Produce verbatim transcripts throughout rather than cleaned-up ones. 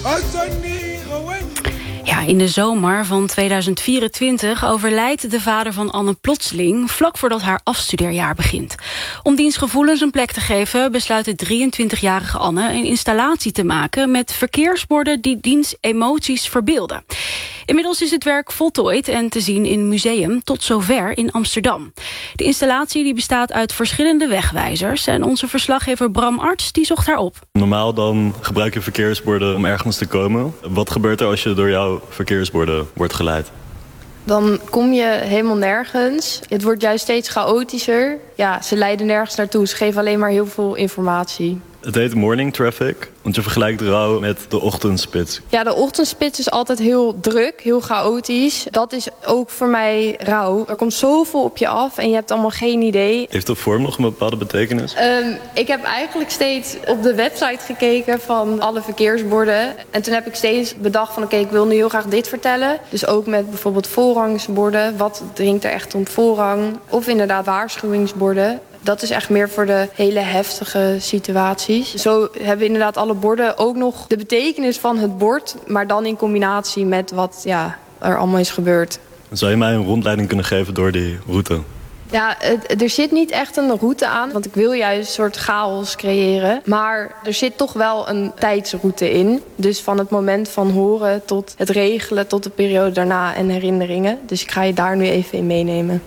Ja, in de zomer van tweeduizend vierentwintig overlijdt de vader van Anne plotseling, vlak voordat haar afstudeerjaar begint. Om diens gevoelens een plek te geven besluit de drieëntwintigjarige Anne een installatie te maken met verkeersborden die diens emoties verbeelden. Inmiddels is het werk voltooid en te zien in museum Tot Zover in Amsterdam. De installatie die bestaat uit verschillende wegwijzers en onze verslaggever Bram Arts die zocht haar op. Normaal dan gebruik je verkeersborden om ergens te komen. Wat gebeurt er als je door jouw verkeersborden wordt geleid? Dan kom je helemaal nergens. Het wordt juist steeds chaotischer. Ja, ze leiden nergens naartoe. Ze geven alleen maar heel veel informatie. Het heet morning traffic, want je vergelijkt rouw met de ochtendspits. Ja, de ochtendspits is altijd heel druk, heel chaotisch. Dat is ook voor mij rauw. Er komt zoveel op je af en je hebt allemaal geen idee. Heeft de vorm nog een bepaalde betekenis? Um, ik heb eigenlijk steeds op de website gekeken van alle verkeersborden. En toen heb ik steeds bedacht van oké, okay, ik wil nu heel graag dit vertellen. Dus ook met bijvoorbeeld voorrangsborden. Wat dringt er echt om voorrang? Of inderdaad waarschuwingsborden. Dat is echt meer voor de hele heftige situaties. Zo hebben we inderdaad alle borden ook nog de betekenis van het bord, maar dan in combinatie met wat ja, er allemaal is gebeurd. Zou je mij een rondleiding kunnen geven door die route? Ja, er zit niet echt een route aan, want ik wil juist een soort chaos creëren. Maar er zit toch wel een tijdsroute in. Dus van het moment van horen tot het regelen tot de periode daarna en herinneringen. Dus ik ga je daar nu even in meenemen.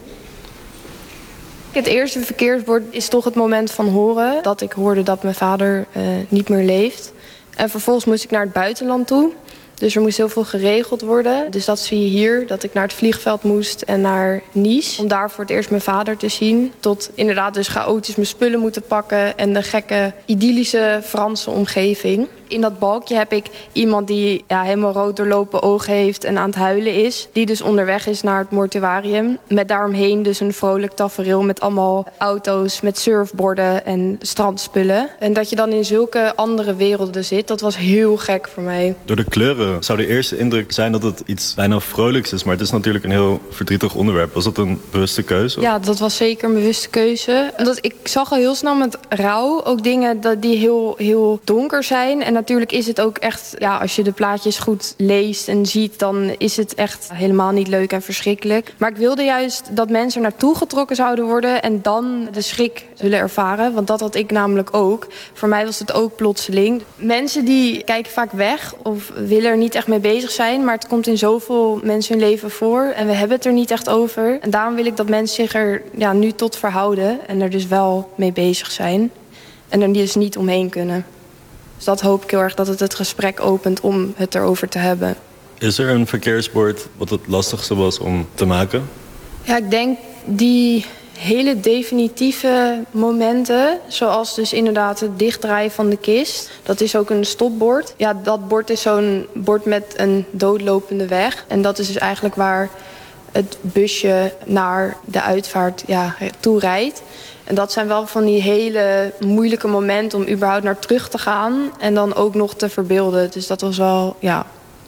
Het eerste verkeersbord is toch het moment van horen. Dat ik hoorde dat mijn vader uh, niet meer leeft. En vervolgens moest ik naar het buitenland toe. Dus er moest heel veel geregeld worden. Dus dat zie je hier, dat ik naar het vliegveld moest en naar Nice. Om daar voor het eerst mijn vader te zien. Tot inderdaad dus chaotisch mijn spullen moeten pakken. En de gekke, idyllische Franse omgeving. In dat balkje heb ik iemand die ja, helemaal rood doorlopen ogen heeft en aan het huilen is. Die dus onderweg is naar het mortuarium. Met daaromheen dus een vrolijk tafereel met allemaal auto's, met surfborden en strandspullen. En dat je dan in zulke andere werelden zit, dat was heel gek voor mij. Door de kleuren zou de eerste indruk zijn dat het iets bijna vrolijks is. Maar het is natuurlijk een heel verdrietig onderwerp. Was dat een bewuste keuze? Ja, dat was zeker een bewuste keuze. Omdat ik zag al heel snel met rouw ook dingen die heel, heel donker zijn. En natuurlijk is het ook echt, ja, als je de plaatjes goed leest en ziet, dan is het echt helemaal niet leuk en verschrikkelijk. Maar ik wilde juist dat mensen naartoe getrokken zouden worden en dan de schrik zullen ervaren. Want dat had ik namelijk ook. Voor mij was het ook plotseling. Mensen die kijken vaak weg of willen er niet echt mee bezig zijn, maar het komt in zoveel mensen hun leven voor en we hebben het er niet echt over. En daarom wil ik dat mensen zich er ja, nu tot verhouden en er dus wel mee bezig zijn. En er dus niet omheen kunnen. Dus dat hoop ik heel erg, dat het het gesprek opent om het erover te hebben. Is er een verkeersbord wat het lastigste was om te maken? Ja, ik denk die hele definitieve momenten, zoals dus inderdaad het dichtdraaien van de kist. Dat is ook een stopbord. Ja, dat bord is zo'n bord met een doodlopende weg. En dat is dus eigenlijk waar het busje naar de uitvaart ja, toe rijdt. En dat zijn wel van die hele moeilijke momenten om überhaupt naar terug te gaan. En dan ook nog te verbeelden. Dus dat was wel ja,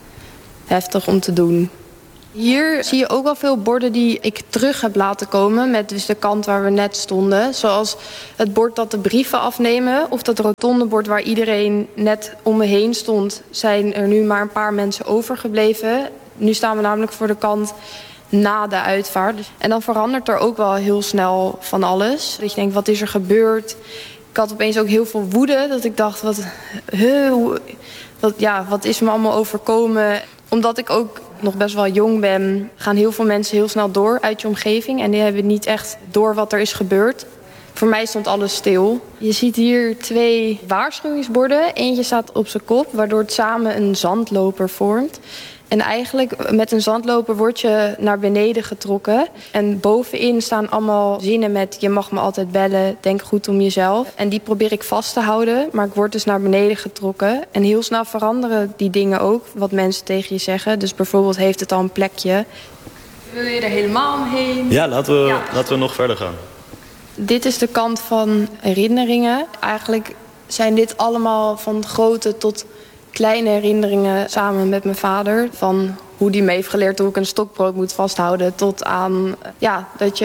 heftig om te doen. Hier zie je ook wel veel borden die ik terug heb laten komen. Met dus de kant waar we net stonden. Zoals het bord dat de brieven afnemen. Of dat rotondebord waar iedereen net om me heen stond. Zijn er nu maar een paar mensen overgebleven. Nu staan we namelijk voor de kant na de uitvaart. En dan verandert er ook wel heel snel van alles. Dat je denkt, wat is er gebeurd? Ik had opeens ook heel veel woede. Dat ik dacht, wat, huh, wat, ja, wat is me allemaal overkomen? Omdat ik ook nog best wel jong ben, gaan heel veel mensen heel snel door uit je omgeving. En die hebben niet echt door wat er is gebeurd. Voor mij stond alles stil. Je ziet hier twee waarschuwingsborden. Eentje staat op zijn kop, waardoor het samen een zandloper vormt. En eigenlijk met een zandloper word je naar beneden getrokken. En bovenin staan allemaal zinnen met je mag me altijd bellen, denk goed om jezelf. En die probeer ik vast te houden, maar ik word dus naar beneden getrokken. En heel snel veranderen die dingen ook, wat mensen tegen je zeggen. Dus bijvoorbeeld heeft het al een plekje. Wil je er helemaal omheen? Ja, laten we, ja. laten we nog verder gaan. Dit is de kant van herinneringen. Eigenlijk zijn dit allemaal van grote tot kleine herinneringen samen met mijn vader. Van hoe die me heeft geleerd hoe ik een stokbrood moet vasthouden. Tot aan ja, dat je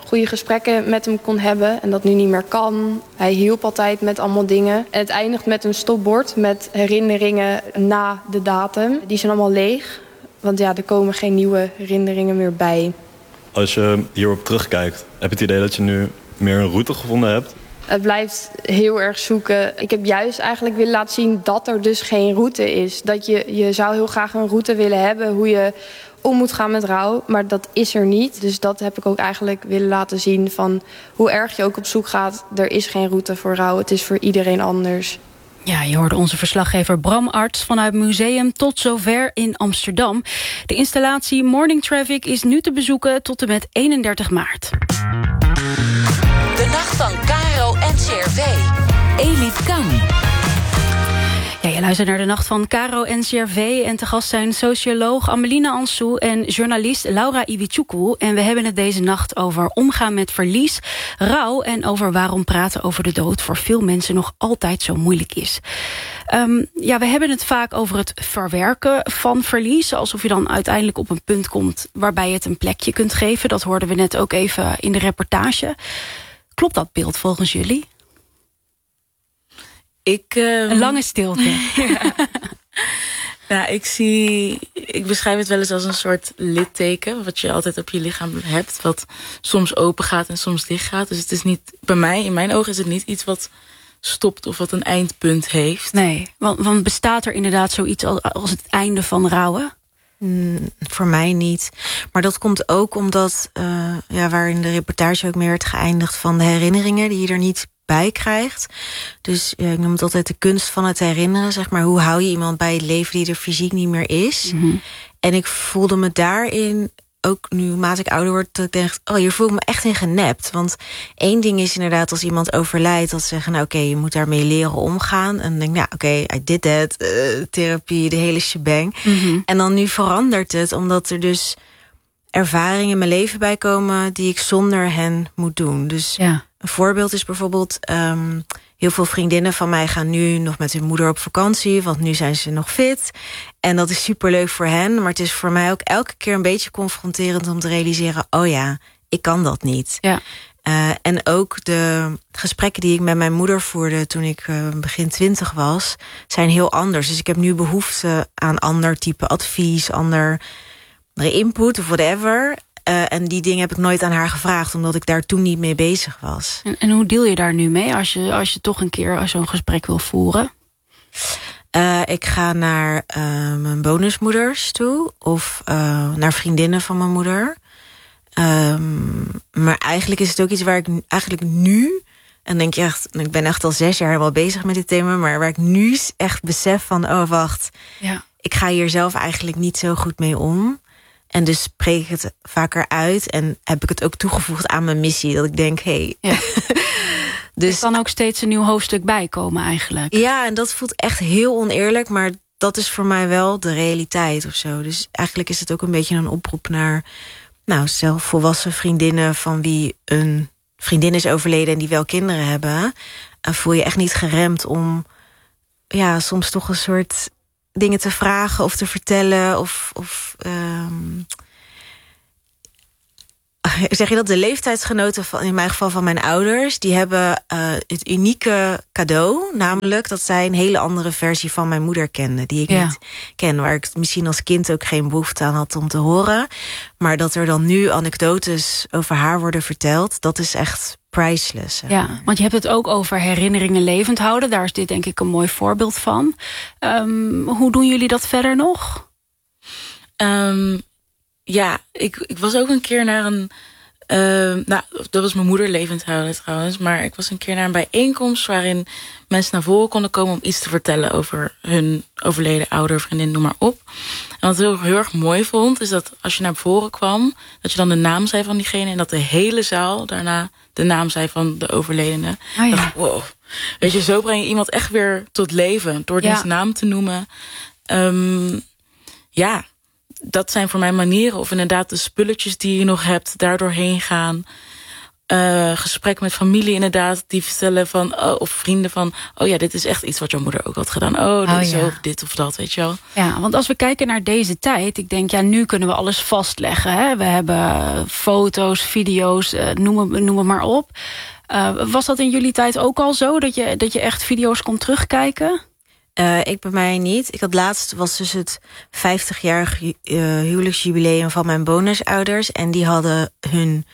goede gesprekken met hem kon hebben en dat nu niet meer kan. Hij hielp altijd met allemaal dingen. En het eindigt met een stopbord met herinneringen na de datum. Die zijn allemaal leeg, want ja, er komen geen nieuwe herinneringen meer bij. Als je hierop terugkijkt, heb je het idee dat je nu meer een route gevonden hebt? Het blijft heel erg zoeken. Ik heb juist eigenlijk willen laten zien dat er dus geen route is. Dat je, je zou heel graag een route willen hebben hoe je om moet gaan met rouw, maar dat is er niet. Dus dat heb ik ook eigenlijk willen laten zien van hoe erg je ook op zoek gaat. Er is geen route voor rouw, het is voor iedereen anders. Ja, je hoorde onze verslaggever Bram Arts vanuit Museum Tot Zover in Amsterdam. De installatie Morning Traffic is nu te bezoeken tot en met eenendertig maart. De nacht van Caro en C R V. Elif Kan. Ja, je luistert naar de nacht van Caro en C R V. En te gast zijn socioloog Amelina Ansou en journalist Laura Iwichukwu. En we hebben het deze nacht over omgaan met verlies, rouw en over waarom praten over de dood voor veel mensen nog altijd zo moeilijk is. Um, ja, we hebben het vaak over het verwerken van verlies. Alsof je dan uiteindelijk op een punt komt waarbij je het een plekje kunt geven. Dat hoorden we net ook even in de reportage. Klopt dat beeld volgens jullie? Ik, uh, een lange stilte. Ja. Nou, ik zie, ik beschrijf het wel eens als een soort litteken, wat je altijd op je lichaam hebt, wat soms open gaat en soms dicht gaat. Dus het is niet, bij mij, in mijn ogen is het niet iets wat stopt of wat een eindpunt heeft. Nee, want, want bestaat er inderdaad zoiets als, als het einde van rouwen? Mm, voor mij niet. Maar dat komt ook omdat, uh, ja, waar in de reportage ook meer werd geëindigd van de herinneringen die je er niet bij krijgt. Dus ja, ik noem het altijd de kunst van het herinneren. Zeg maar, hoe hou je iemand bij het leven die er fysiek niet meer is? Mm-hmm. En ik voelde me daarin, ook nu naarmate ik ouder word, dat ik denk, oh, hier voel ik me echt in genept. Want één ding is inderdaad als iemand overlijdt, dat ze zeggen, nou oké, okay, je moet daarmee leren omgaan. En dan denk ik, nou oké, okay, I did that. Uh, therapie, de hele shebang. Mm-hmm. En dan nu verandert het, omdat er dus ervaringen in mijn leven bij komen die ik zonder hen moet doen. Dus ja. Een voorbeeld is bijvoorbeeld, um, heel veel vriendinnen van mij gaan nu nog met hun moeder op vakantie, want nu zijn ze nog fit. En dat is superleuk voor hen, maar het is voor mij ook elke keer een beetje confronterend om te realiseren, oh ja, ik kan dat niet. Ja. Uh, en ook de gesprekken die ik met mijn moeder voerde toen ik uh, begin twintig was, zijn heel anders. Dus ik heb nu behoefte aan ander type advies, ander input of whatever. Uh, en die dingen heb ik nooit aan haar gevraagd, omdat ik daar toen niet mee bezig was. En, en hoe deel je daar nu mee als je, als je toch een keer zo'n gesprek wil voeren? Uh, ik ga naar uh, mijn bonusmoeders toe of uh, naar vriendinnen van mijn moeder. Um, maar eigenlijk is het ook iets waar ik eigenlijk nu, en denk je echt, ik ben echt al zes jaar helemaal bezig met dit thema, maar waar ik nu echt besef van, oh wacht, ja. ik ga hier zelf eigenlijk niet zo goed mee om. En dus spreek ik het vaker uit en heb ik het ook toegevoegd aan mijn missie. Dat ik denk, hé. Hey. Ja. Dus er kan ook steeds een nieuw hoofdstuk bijkomen eigenlijk. Ja, en dat voelt echt heel oneerlijk, maar dat is voor mij wel de realiteit of zo. Dus eigenlijk is het ook een beetje een oproep naar, nou, zelf volwassen vriendinnen van wie een vriendin is overleden en die wel kinderen hebben. Uh, voel je echt niet geremd om, ja, soms toch een soort dingen te vragen of te vertellen of, of um, zeg je dat, de leeftijdsgenoten van, in mijn geval van mijn ouders, die hebben uh, het unieke cadeau, namelijk dat zij een hele andere versie van mijn moeder kenden, die ik ja. niet ken, waar ik misschien als kind ook geen behoefte aan had om te horen, maar dat er dan nu anekdotes over haar worden verteld, dat is echt priceless. Hè. Ja, want je hebt het ook over herinneringen levend houden. Daar is dit denk ik een mooi voorbeeld van. Um, hoe doen jullie dat verder nog? Um, ja, ik, ik was ook een keer naar een, Uh, nou, dat was mijn moeder levend houden trouwens. Maar ik was een keer naar een bijeenkomst waarin mensen naar voren konden komen om iets te vertellen over hun overleden ouder, vriendin, noem maar op. En wat ik heel, heel erg mooi vond, is dat als je naar voren kwam, dat je dan de naam zei van diegene en dat de hele zaal daarna de naam zei van de overledene. Oh, ja. dacht, wow. Weet je, zo breng je iemand echt weer tot leven door diens ja. naam te noemen. Um, ja, dat zijn voor mij manieren. Of inderdaad de spulletjes die je nog hebt, daardoorheen gaan. Uh, gesprek met familie inderdaad, die vertellen van, oh, of vrienden van, oh ja, dit is echt iets wat jouw moeder ook had gedaan. Oh, dit oh, is ja. ook dit of dat, weet je wel. Ja, want als we kijken naar deze tijd, ik denk, ja, nu kunnen we alles vastleggen. Hè? We hebben foto's, video's, uh, noem, het, noem het maar op. Uh, was dat in jullie tijd ook al zo, dat je, dat je echt video's kon terugkijken? Uh, ik bij mij niet. Ik had laatst, was dus het vijftigjarig uh, huwelijksjubileum van mijn bonusouders. En die hadden hun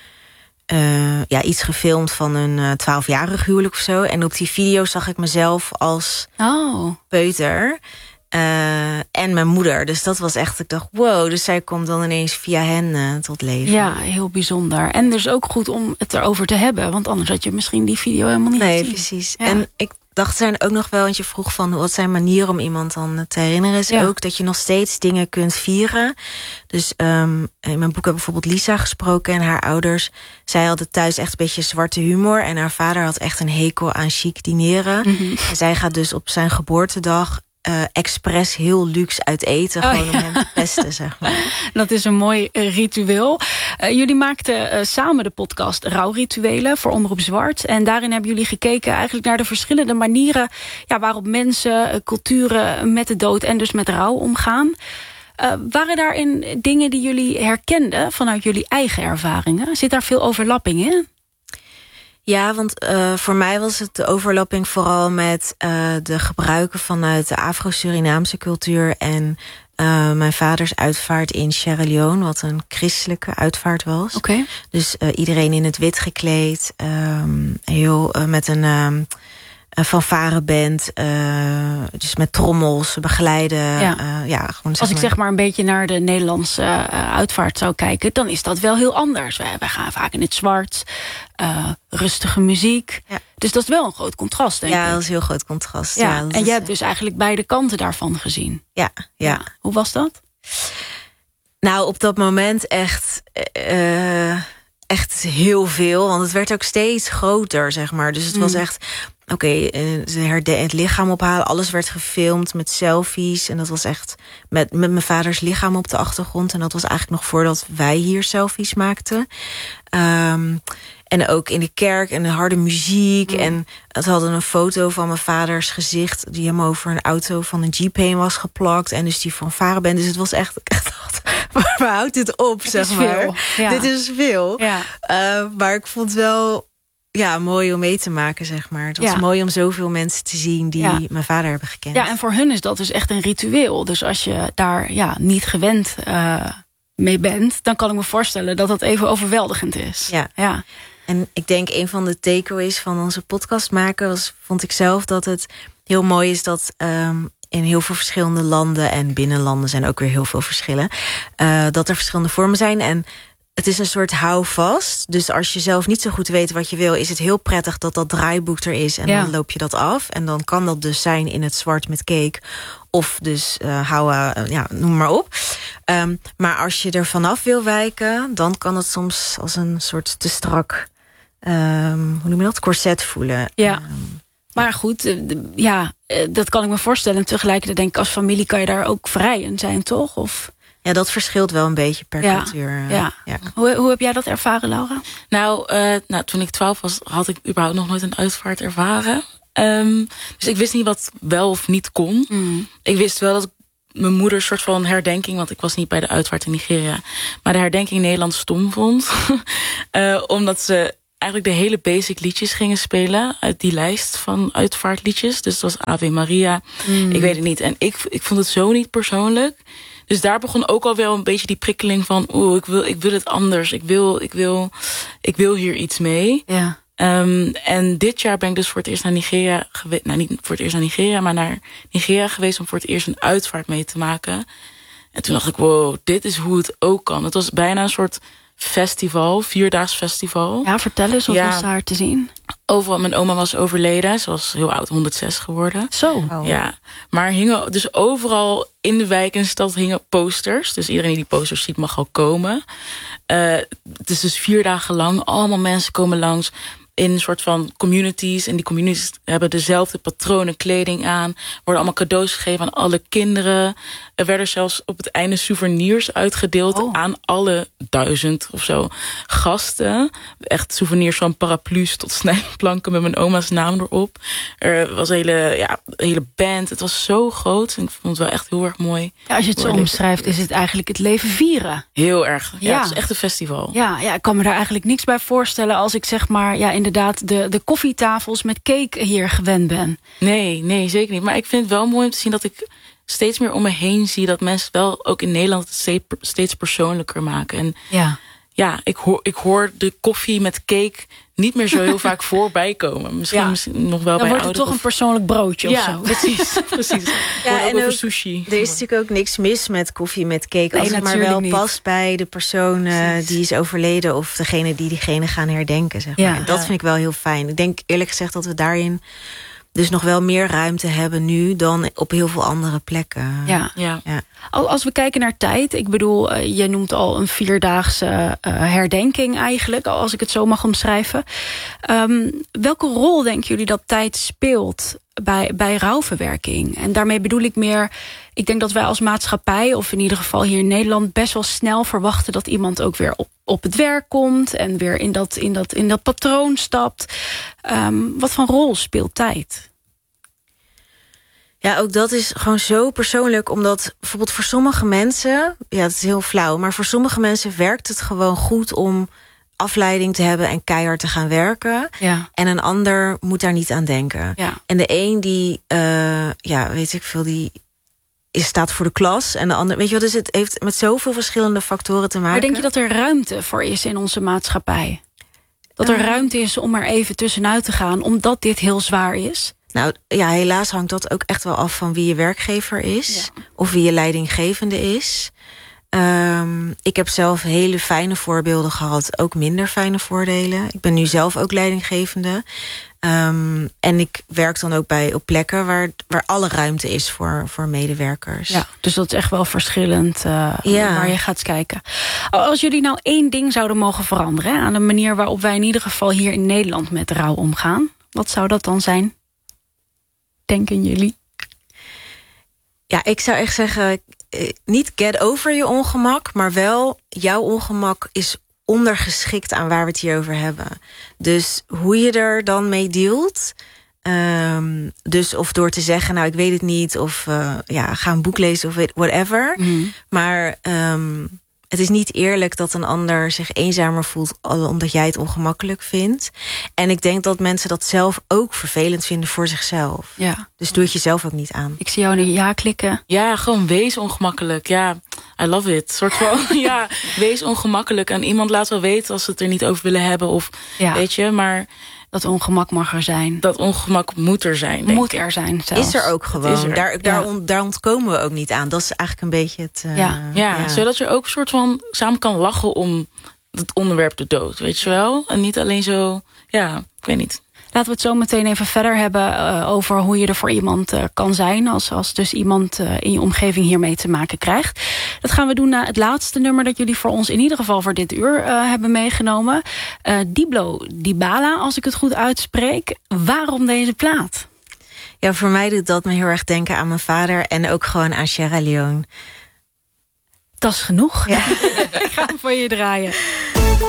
uh, ja, iets gefilmd van een twaalfjarig uh, huwelijk of zo. En op die video zag ik mezelf als oh. peuter. Uh, en mijn moeder. Dus dat was echt, ik dacht, wow. Dus zij komt dan ineens via hen uh, tot leven. Ja, heel bijzonder. En dus ook goed om het erover te hebben. Want anders had je misschien die video helemaal niet nee, gezien. Nee, precies. Ja. En ik dacht, er zijn ook nog wel, want je vroeg van wat zijn manieren om iemand dan te herinneren, is ja. ook dat je nog steeds dingen kunt vieren. Dus um, in mijn boek heb ik bijvoorbeeld Lisa gesproken en haar ouders. Zij hadden thuis echt een beetje zwarte humor en haar vader had echt een hekel aan chic dineren. Mm-hmm. En zij gaat dus op zijn geboortedag Uh, expres heel luxe uit eten, oh, gewoon ja. om hem te pesten, zeg maar. Dat is een mooi uh, ritueel. Uh, jullie maakten uh, samen de podcast Rouwrituelen voor Omroep Zwart. En daarin hebben jullie gekeken eigenlijk naar de verschillende manieren ja, waarop mensen, uh, culturen met de dood en dus met rouw omgaan. Uh, waren daarin dingen die jullie herkenden vanuit jullie eigen ervaringen? Zit daar veel overlapping in? Ja, want uh, voor mij was het de overlapping vooral met uh, de gebruiken vanuit de Afro-Surinaamse cultuur en uh, mijn vaders uitvaart in Sierra Leone, wat een christelijke uitvaart was. Okay. Dus uh, iedereen in het wit gekleed, um, heel uh, met een um, een fanfareband, uh, dus met trommels, begeleiden. Ja. Uh, ja, gewoon, zeg Als ik maar... zeg maar een beetje naar de Nederlandse uh, uitvaart zou kijken, dan is dat wel heel anders. Wij, wij gaan vaak in het zwart, uh, rustige muziek. Ja. Dus dat is wel een groot contrast, denk ja, ik. Ja, dat is een heel groot contrast. Ja. Ja, en is... jij hebt dus eigenlijk beide kanten daarvan gezien. Ja, ja. ja. Hoe was dat? Nou, op dat moment echt... Uh, echt heel veel, want het werd ook steeds groter, zeg maar. Dus het mm. was echt... Oké, okay, het lichaam ophalen. Alles werd gefilmd met selfies. En dat was echt met, met mijn vaders lichaam op de achtergrond. En dat was eigenlijk nog voordat wij hier selfies maakten. Um, en ook in de kerk en de harde muziek. Mm. En het hadden een foto van mijn vaders gezicht die hem over een auto van een jeep heen was geplakt. En dus die fanfareband. Dus het was echt... echt waar houdt dit op, het zeg maar? Ja. Dit is veel. Ja. Uh, maar ik vond wel... Ja, mooi om mee te maken, zeg maar. Het was ja. mooi om zoveel mensen te zien die ja. mijn vader hebben gekend. Ja, en voor hun is dat dus echt een ritueel. Dus als je daar ja, niet gewend uh, mee bent, dan kan ik me voorstellen dat dat even overweldigend is. Ja. ja. En ik denk een van de takeaways van onze podcast maken was, vond ik zelf dat het heel mooi is dat um, in heel veel verschillende landen en binnenlanden zijn ook weer heel veel verschillen. Uh, dat er verschillende vormen zijn en het is een soort houvast. Dus als je zelf niet zo goed weet wat je wil, is het heel prettig dat dat draaiboek er is. En ja. dan loop je dat af. En dan kan dat dus zijn in het zwart met cake. Of dus uh, houden, uh, ja, noem maar op. Um, maar als je er vanaf wil wijken, dan kan het soms als een soort te strak, um, hoe noem je dat, corset voelen. Ja. Um, Maar goed, ja, dat kan ik me voorstellen. En tegelijkertijd denk ik, als familie kan je daar ook vrij in zijn, toch? Of... Ja, dat verschilt wel een beetje per ja, cultuur. Ja. Ja. Hoe, hoe heb jij dat ervaren, Laura? Nou, uh, nou, toen ik twaalf was, had ik überhaupt nog nooit een uitvaart ervaren. Um, dus ik wist niet wat wel of niet kon. Mm. Ik wist wel dat ik mijn moeder een soort van herdenking, want ik was niet bij de uitvaart in Nigeria, maar de herdenking in Nederland stom vond. uh, omdat ze eigenlijk de hele basic liedjes gingen spelen uit die lijst van uitvaartliedjes. Dus dat was Ave Maria. Mm. Ik weet het niet. En ik, ik vond het zo niet persoonlijk. Dus daar begon ook al wel een beetje die prikkeling van, oeh, ik wil, ik wil het anders. Ik wil, ik wil, ik wil hier iets mee. Ja. Um, en dit jaar ben ik dus voor het eerst naar Nigeria geweest. Nou, niet voor het eerst naar Nigeria, maar naar Nigeria geweest om voor het eerst een uitvaart mee te maken. En toen dacht ik, wow, dit is hoe het ook kan. Het was bijna een soort festival, vierdaags festival. Ja, vertel eens, wat ja. was daar te zien? Overal, mijn oma was overleden. Ze was heel oud, honderdzes geworden. Zo. Oh. Ja, maar hingen dus overal in de wijk en stad hingen posters. Dus iedereen die die posters ziet mag al komen. Uh, het is dus vier dagen lang. Allemaal mensen komen langs. in een soort van communities. En die communities hebben dezelfde patronen kleding aan. Worden allemaal cadeaus gegeven aan alle kinderen. Er werden zelfs op het einde souvenirs uitgedeeld oh. aan alle duizend of zo gasten. Echt souvenirs van paraplu's tot snijplanken met mijn oma's naam erop. Er was een hele, ja, een hele band. Het was zo groot. En ik vond het wel echt heel erg mooi. Ja, als je het zo omschrijft, is het eigenlijk het leven vieren. Heel erg. Ja, ja. Het is echt een festival. Ja, ja, ik kan me daar eigenlijk niks bij voorstellen als ik zeg maar, ja, inderdaad de, de koffietafels met cake hier gewend ben. Nee, nee, zeker niet. Maar ik vind het wel mooi om te zien dat ik steeds meer om me heen zie dat mensen wel ook in Nederland het steeds persoonlijker maken. En ja, ja ik, hoor, ik hoor de koffie met cake niet meer zo heel vaak voorbij komen. Misschien, ja. misschien nog wel dan bij wordt het toch of... een persoonlijk broodje ja, of zo. Precies, precies. Ja, en over ook, sushi. Er is natuurlijk ook niks mis met koffie met cake. Nee, als het maar wel niet. past bij de persoon uh, die is overleden of degene die diegene gaan herdenken. Zeg maar. Ja. En dat vind ik wel heel fijn. Ik denk eerlijk gezegd dat we daarin dus nog wel meer ruimte hebben nu dan op heel veel andere plekken. Ja. Ja. Ja. Als we kijken naar tijd, ik bedoel, uh, je noemt al een vierdaagse uh, herdenking eigenlijk, als ik het zo mag omschrijven. Um, welke rol denken jullie dat tijd speelt bij, bij rouwverwerking? En daarmee bedoel ik meer, ik denk dat wij als maatschappij, of in ieder geval hier in Nederland, best wel snel verwachten dat iemand ook weer op, op het werk komt en weer in dat, in dat, in dat patroon stapt. Um, wat voor rol speelt tijd? Ja, ook dat is gewoon zo persoonlijk. Omdat bijvoorbeeld voor sommige mensen, ja, het is heel flauw, maar voor sommige mensen werkt het gewoon goed om afleiding te hebben en keihard te gaan werken. Ja. En een ander moet daar niet aan denken. Ja. En de een die, uh, ja, weet ik veel, die is, staat voor de klas. En de ander, weet je wat, dus het heeft met zoveel verschillende factoren te maken. Maar denk je dat er ruimte voor is in onze maatschappij? Dat er uh, ruimte is om er even tussenuit te gaan, omdat dit heel zwaar is? Nou ja, helaas hangt dat ook echt wel af van wie je werkgever is. Ja. Of wie je leidinggevende is. Um, ik heb zelf hele fijne voorbeelden gehad. Ook minder fijne voordelen. Ik ben nu zelf ook leidinggevende. Um, en ik werk dan ook bij op plekken waar, waar alle ruimte is voor, voor medewerkers. Ja, dus dat is echt wel verschillend uh, ja. waar je gaat kijken. Als jullie nou één ding zouden mogen veranderen, hè, aan de manier waarop wij in ieder geval hier in Nederland met rouw omgaan, wat zou dat dan zijn? Denken jullie? Ja, ik zou echt zeggen, niet get over je ongemak, maar wel jouw ongemak is ondergeschikt aan waar we het hier over hebben. Dus hoe je er dan mee dealt, um, dus of door te zeggen, nou ik weet het niet, of uh, ja, ga een boek lezen of whatever. Mm. Maar um, het is niet eerlijk dat een ander zich eenzamer voelt omdat jij het ongemakkelijk vindt. En ik denk dat mensen dat zelf ook vervelend vinden voor zichzelf. Ja. Dus doe het jezelf ook niet aan. Ik zie jou een ja klikken. Ja, gewoon wees ongemakkelijk. Ja, I love it. Soort van, ja, wees ongemakkelijk. En iemand laat wel weten als ze het er niet over willen hebben. Of, ja. weet je, maar dat ongemak mag er zijn. Dat ongemak moet er zijn, denk Moet ik. er zijn zelfs. Is er ook gewoon. Er. Daar, daar, ja. on, daar ontkomen we ook niet aan. Dat is eigenlijk een beetje het... Uh, ja. Ja, ja, zodat je ook een soort van samen kan lachen om het onderwerp de dood. Weet je wel? En niet alleen zo, ja, ik weet niet. Laten we het zo meteen even verder hebben uh, over hoe je er voor iemand uh, kan zijn. Als, als dus iemand uh, in je omgeving hiermee te maken krijgt. Dat gaan we doen na het laatste nummer dat jullie voor ons in ieder geval voor dit uur uh, hebben meegenomen. Uh, Diblo Dibala, als ik het goed uitspreek. Waarom deze plaat? Ja, voor mij doet dat me heel erg denken aan mijn vader en ook gewoon aan Sierra Leone. Dat is genoeg. Ja. Ik ga hem voor je draaien.